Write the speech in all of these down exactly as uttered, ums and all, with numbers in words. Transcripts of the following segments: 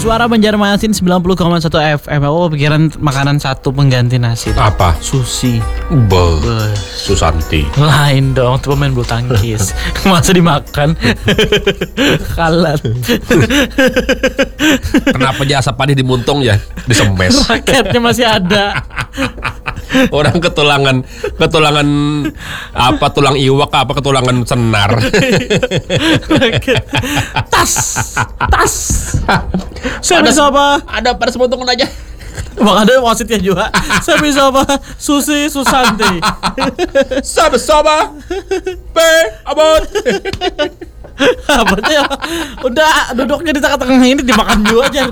Suara Banjarmasin sembilan puluh koma satu F M. Aku pikiran makanan satu pengganti nasi. Apa? Sushi. Be, Susanti. Lain dong, itu pemain bulu tangkis. Masa dimakan? Kalat. Kenapa jasa padi dimuntung ya? Disemes. Raketnya masih ada. Orang ketulangan ketulangan apa tulang iwak apa ketulangan senar. Tas, tas. Saya bisa apa? Ada pada semuntungan aja. Bang ada wasitnya juga. Saya bisa apa? Susi Susanti. Sabe soba. Be abot. Apa sih ya? Udah duduknya di tengah-tengah ini dimakan juga aja.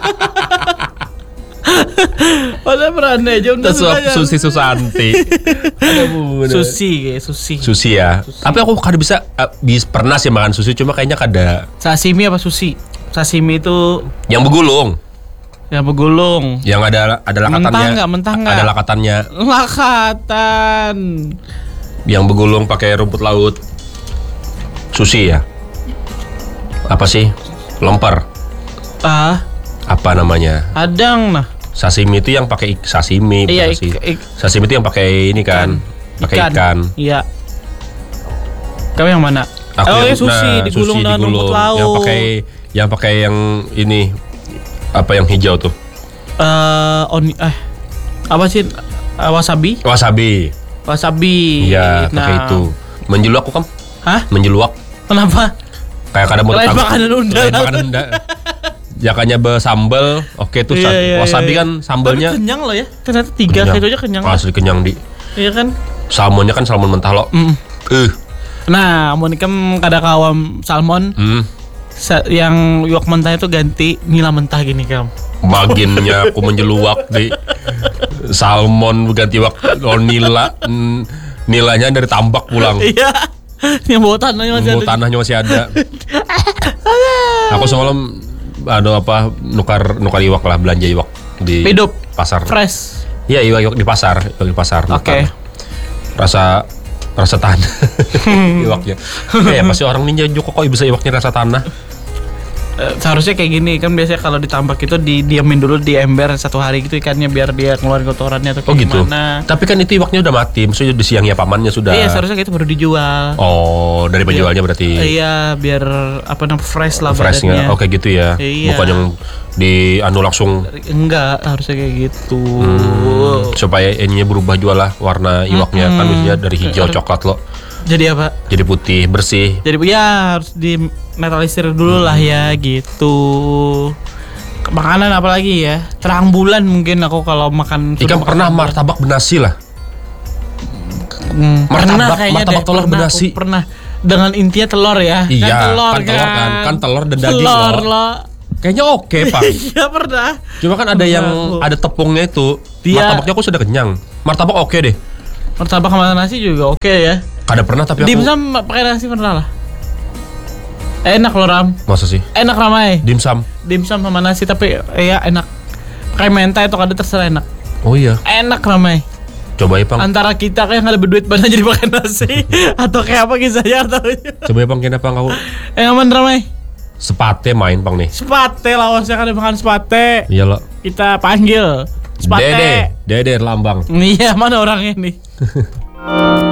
Padahal berani aja udah Susi Susanti. Aduh, sushi kayak sushi. Sushi ya. Sushi. Tapi aku kada bisa uh, bis pernah sih makan sushi cuma kayaknya kada. Sashimi apa sushi? Sashimi itu yang begulung. Yang begulung. Yang ada ada lakatannya. Mentah enggak? Mentah enggak? Ada lakatannya. Lakatan. Yang begulung pakai rumput laut. Sushi ya. Apa sih? Lemper. Ah, apa namanya? Adang nah. Sashimi itu yang pakai sashimi, iya, ik, ik, sashimi itu yang pakai ini kan, pakai ikan. ikan. Iya. Kau yang mana? Aku oh, yang, ya sushi nah, digulung sushi dengan digulung. rumput laut. Yang pakai yang pakai yang ini apa yang hijau tuh? Eh, uh, oni eh apa sih? Uh, wasabi? Wasabi. Wasabi. Iya, nah. pakai itu. Menjeluak kok, Kam? Hah? Menjeluak. Kenapa? Kayak kada mau tetap. Lain makanan unda. Lain makanan unda. Jakanya bersambal, oke tuh iya, iya, wasabi iya. kan sambalnya. Tapi kenyang loh ya. Ternyata tiga kenyang. Itu aja kenyang. Asli kenyang di. Iya kan? Salmonnya kan salmon mentah loh. Mm. Uh. Nah, monikam kada kawam salmon. Mm. Sa- yang iwak mentah itu ganti nila mentah gini kam. Maginnya aku menjeluak di salmon ganti iwak oh, nila. N- nilanya dari tambak pulang. Iya. Yang bawa tanahnya masih bawa ada. tanahnya masih ada. Aku semalam ada apa nukar nukar iwak lah, belanja iwak di hidup pasar fresh. Iya, iwak, iwak di pasar, iwak di pasar. Oke. Okay. Rasa rasa tanah iwaknya. Ya pasti orang ninja juga kok bisa iwaknya rasa tanah. Uh, seharusnya kayak gini kan, biasanya kalau ditambak itu didiamin dulu di ember satu hari gitu ikannya biar dia keluarin kotorannya atau kayak oh gitu. Gimana. Tapi kan itu iwaknya udah mati, maksudnya di siangnya pamannya sudah. Iya, seharusnya itu baru dijual. Oh, dari penjualnya biar, berarti. Iya, biar apa namanya fresh lah fresh badannya. Oke, gitu ya. Iya. Bukan yang di anu langsung. Enggak, harusnya kayak gitu. Hmm, supaya ininya berubah juga lah warna iwaknya, hmm. kan biasanya dari hijau coklat loh. Jadi apa? Jadi putih, bersih. Jadi ya harus di netralisir dulu hmm. lah ya gitu. Makanan apa lagi ya? Terang bulan mungkin aku kalau makan. Ikan pernah martabak bernasi lah. Hmm, martabak, pernah martabak telur bernasi. Pernah dengan intinya telur ya. Iya, kan telur kan, telur kan, kan telur dan daging telur loh. loh. Kayaknya oke, okay, Pak. Iya pernah. Cuma kan ada yang ada tepungnya itu. Dia, martabaknya aku sudah kenyang. Martabak oke okay deh. Martabak sama nasi juga oke okay ya. Kada pernah tapi aku. Dimsum pakai nasi pernah lah. Enak loh Ram. Masa sih? Enak Ramai. Dimsum. Dimsum sama nasi tapi ya enak. Pakai mentai atau kada terserah enak. Oh iya. Enak Ramai. Coba ya Pang. Antara kita kayak nggak ada berduit banyak jadi makan nasi atau kayak apa kisahnya atau. Coba ya Pang, kenapa kau? Eh aman Ramai. Sepate main Pang nih. Sepate lawasnya kan makan sepate. Iya lo. Kita panggil. Sepate. Dede, Dede Lambang. Iya, mana orangnya nih?